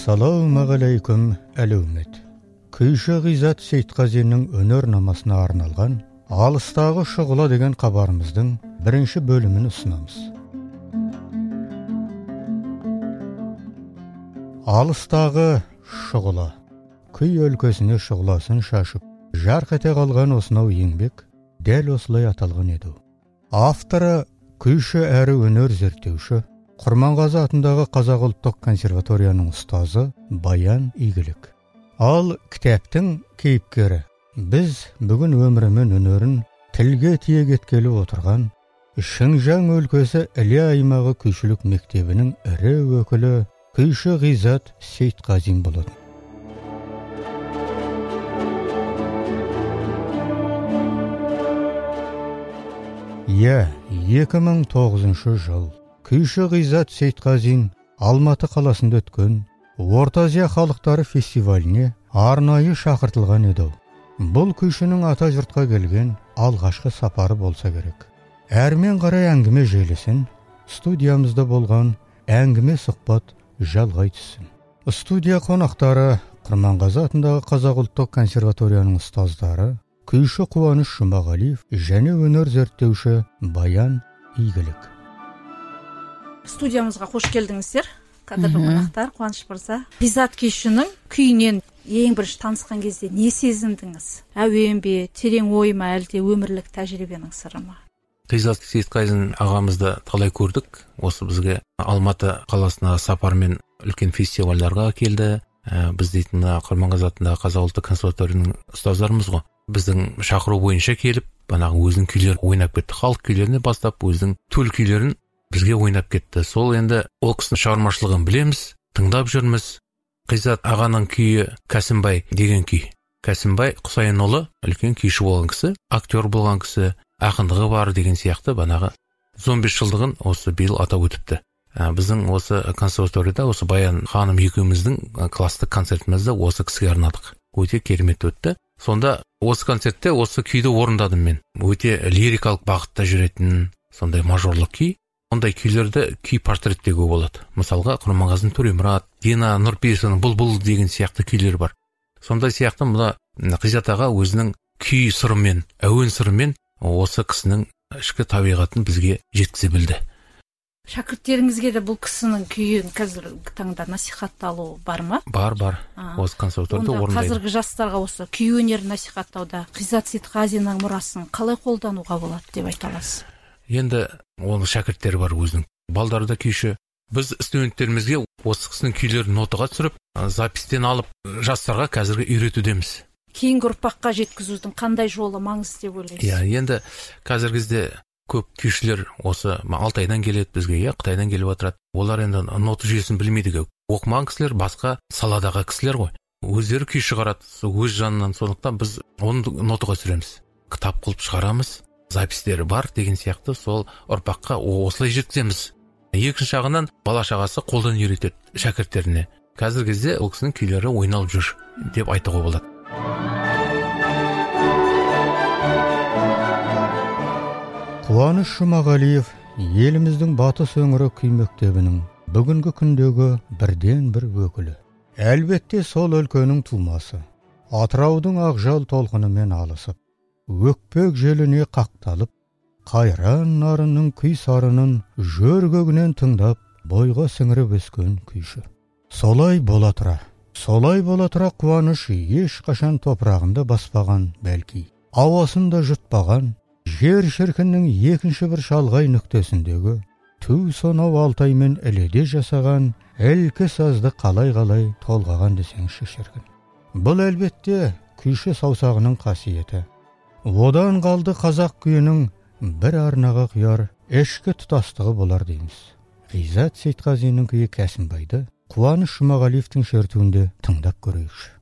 Ассалаумағалейкум әлеумет. Күйші Ғизат Сейтқазиннің өнер намасына арналған «Алыстағы шұғыла» деген хабарымыздың бірінші бөлімін ұсынамыз. Алыстағы шұғыла. Күй өлкесіне шұғыласын шашып, жарқ ете қалған осынау еңбек дәл осылай аталған еді. Авторы күйші әрі өнер зерттеуші, Құрманғазы атындағы Қазақ ұлттық консерваторияның ұстазы Баян Игілік. Ал кітаптың кейіпкері біз бүгін өмірі мен өнерін тілге тиек еткелі отырған Шыңжаң өлкесі Іле аймағы күйшілік мектебінің ірі өкілі күйші Ғизат Сейтқазин болады. Иә, 2009 жыл. Күйші Ғизат Сейтқазин Алматы қаласында өткен Орта Азия халықтары фестиваліне арнайы шақыртылған еді. Бұл күйшінің ата жұртқа келген алғашқы сапары болса керек. Әрмен қарай әңгіме желісін студиямызда болған әңгіме сұхбат жалғай түссін. Студия қонақтары Құрманғазы атындағы Қазақ ұлттық консерваторияның ұстаздары күйші Қуаныш Жұмағалиев және өнер зерттеуші Баян Игілік. Студиямызға қош келдіңіздер, қадірлі қонақтар. Қуаныш мырза, Ғизат күйшінің күйінен ең бірінші танысқан кезде не сезіндіңіз? Әуен бе, терең ой ма, әлде өмірлік тәжірибенің сыры ма? Ғизат Сейтқазин ағамызды талай көрдік. Осы бізге Алматы қаласына сапармен үлкен фестивальдарға келді. Біз дейтін Құрманғазы атындағы Қазақ ұлттық консерваторияның ұстаздарымыз ғой. Біздің шақыру бойынша келіп, банағы өзінің күйлерін ойнап кетті. Халық күйлеріне бастап өзінің төл күйлерін бізге ойнап кетті. Сол енді ол кісінің шығармашылығын білеміз, тыңдап жүрміз. Ғизат ағаның күйі Кәсімбай деген күй. Кәсімбай Құсайынұлы үлкен күйші болған кісі, актер болған кісі, ақындығы бар деген сияқты банағы 15 жылдығын осы биыл атап өтіпті. Біздің осы консерваторияда осы Баян ханым екеуміздің класстық концертімізді осы кісіге арнадық. Өте керемет өтті. Сонда осы концертте осы күйді орындадым мен. Өте лирикалық бағытта жүретін сондай мажорлық күй. Ондай күйлерді күй портреттеуге болады. Мысалға Құрманғазының Төремұрат, Дина Нұрпейісованың Бұлбұл деген сияқты күйлер бар. Сондай сияқты мұна Ғизат аға өзінің күй сырымен, әуен сырымен осы кісінің ішкі табиғатын бізге жеткізе білді. Шәкірттеріңізге де бұл кісінің күйін қазіргі таңда насихатталу бар ма? Бар. Осы консерваторияда орындайды. Қазіргі жастарға осы күй өнерін насихаттауда Ғизат Сейтқазиннің мұрасын қалай қолдануға болады деп айта аласыз? Енді оның шәкірттері бар өзінің. Балдары да күйші. Біз студенттерімізге осы кісінің күйлерін нотаға түсіріп, запистен алып, жастарға қазіргі үйретудеміз. Кейінгі ұрпаққа жеткізудің қандай жолы маңызды деп ойлайсыз? Иә, енді қазіргі кезде көп күйшілер осы Алтайдан келеді бізге, Қытайдан келіп отырады. Олар енді нота жүйесін білмейді. Оқымаған кісілер басқа саладағы кісілер ғой. Өздері күй шығарады, өз жанынан, сондықтан біз оны нотаға түсіреміз. Кітап қылып шығарамыз. Запистері бар деген сияқты сол ұрпаққа осылай жеткіземіз. Екінші жағынан бала шағасы қолдан үйретеді шәкірттеріне. Қазіргі кезде ол кісінің күйлері ойналып жүр деп айтуға болады. Қуаныш Жұмағалиев еліміздің батыс өңірі күй мектебінің бүгінгі күндегі бірден бір өкілі. Әлбетте сол өлкенің тумасы. Атыраудың ақжал толқынымен алысып, өкпек желіне қақталып, қайран нарының күй сарының жөргегінен тыңдап, бойға сіңіріп өскен күйші. Солай бола тұра Қуаныш ешқашан топырағында баспаған бәлки, ауасында жұтпаған, жер шіркіннің екінші бір шалғай нүктесіндегі ту сонау Алтай мен Іледе жасаған әлкі сазды қалай толғаған десеңші шіркін. Бұл әлбетте күйші саусағының қасиеті. Одан қалды қазақ күйінің бір арнаға құяр ішкі тұтастығы болар дейміз. Ғизат Сейтқазинның күйі Кәсімбайды Қуаныш Жұмағалиевтің шертуінде тыңдап көрейікші.